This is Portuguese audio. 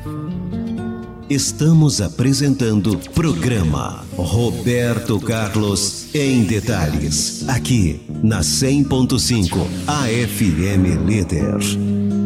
Estamos apresentando programa Roberto Carlos em Detalhes, aqui na 100.5 AFM Líder.